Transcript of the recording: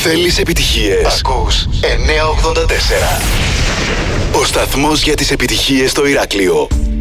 Θέλεις επιτυχίες? Ακούς 984. Ο σταθμός για τις επιτυχίες στο Ηράκλειο.